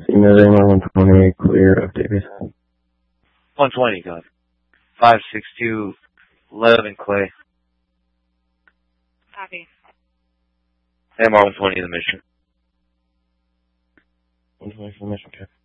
Email AMR 120, clear, update base. 120, go ahead. 562, 11 Clay. Copy. AMR 120 the mission. 120 for the mission, okay.